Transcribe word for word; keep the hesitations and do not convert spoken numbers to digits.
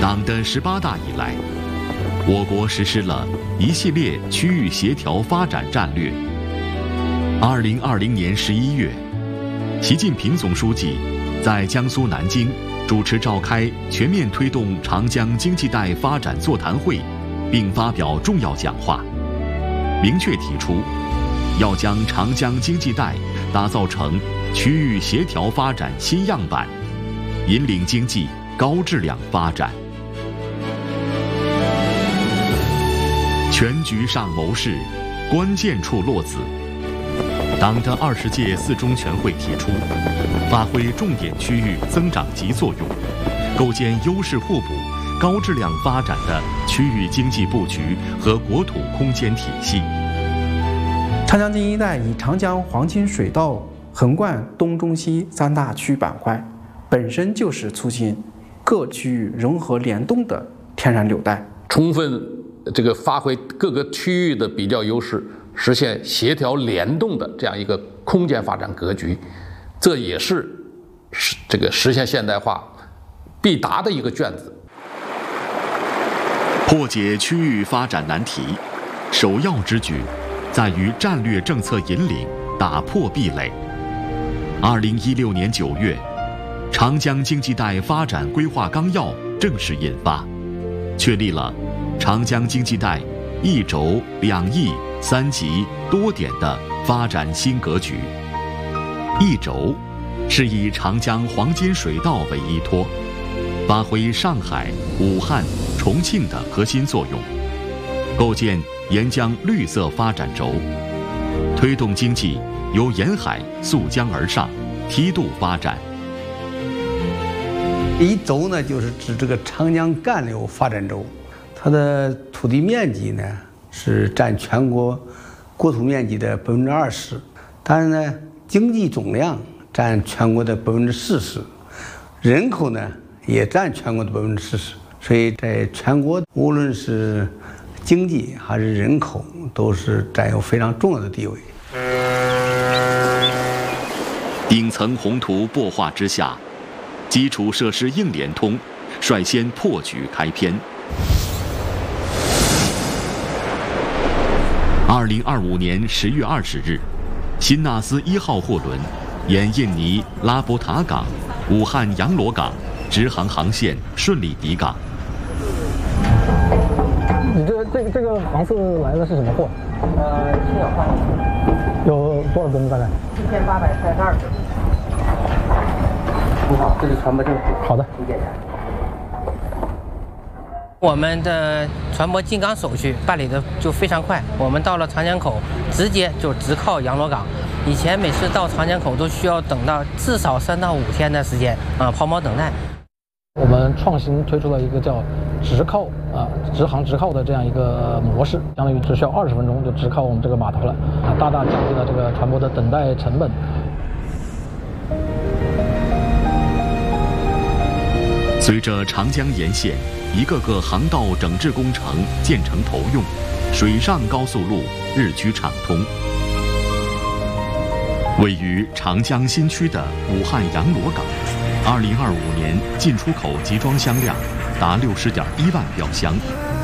党的十八大以来，我国实施了一系列区域协调发展战略。二零二零年十一月，习近平总书记在江苏南京主持召开全面推动长江经济带发展座谈会，并发表重要讲话，明确提出要将长江经济带打造成区域协调发展新样板，引领经济高质量发展。全局上谋事，关键处落子。党的二十届四中全会提出，发挥重点区域增长极作用，构建优势互补、高质量发展的区域经济布局和国土空间体系。 长江经济带以长江黄金水道横贯东中西三大区域板块，本身就是促进各区域融合联动的天然纽带， 充分这个发挥各个区域的比较优势，实现协调联动的这样一个空间发展格局，这也是这个实现现代化必答的一个卷子。 破解区域发展难题，首要之举在于战略政策引领，打破壁垒。二零一六年九月，长江经济带发展规划纲要正式印发，确立了长江经济带一轴两翼三级多点的发展新格局。一轴是以长江黄金水道为依托，发挥上海、武汉、重庆的核心作用，构建沿江绿色发展轴，推动经济由沿海溯江而上，梯度发展。 一轴呢，就是指这个长江干流发展轴，它的土地面积呢是占全国国土面积的百分之二十，但是呢，经济总量占全国的百分之四十，人口呢也占全国的百分之四十，所以在全国无论是经济还是人口，都是占有非常重要的地位。 顶层宏图擘画之下，基础设施硬联通率先破局开篇。二零二五年十月二十日，辛纳斯一号货轮沿印尼拉伯塔港、武汉洋螺港直航航线顺利抵港。 你这这这个航次来的是什么货？ 呃，青鸟矿有多少吨大概？ 一千八百三十二吨。你好，这是船舶政府。 好的。 请检查。 我们的船舶进港手续办理的就非常快，我们到了长江口，直接就直靠洋螺港。以前每次到长江口都需要等到至少三到五天的时间啊，抛锚等待。 我们创新推出了一个叫直靠啊直航直靠的这样一个模式，相当于只需要二十分钟就直靠我们这个码头了，啊，大大降低了这个船舶的等待成本。 随着长江沿线一个个航道整治工程建成投用，水上高速路日趋畅通。位于长江新区的武汉洋螺港，二零二五年进出口集装箱量达六十点一万标箱，